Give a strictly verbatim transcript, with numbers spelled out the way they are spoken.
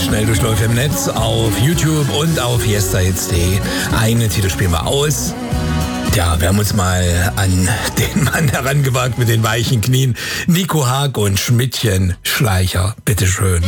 Schnelldurchlauf im Netz, auf YouTube und auf fiesta-hits punkt de. Einen Titel spielen wir aus. Ja, wir haben uns mal an den Mann herangewagt mit den weichen Knien. Nico Haag und Schmidtchen Schleicher. Bitteschön.